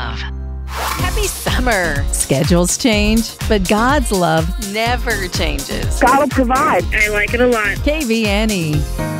love. Happy summer. Schedules change, but God's love never changes. God will provide. I like it a lot. KVNE.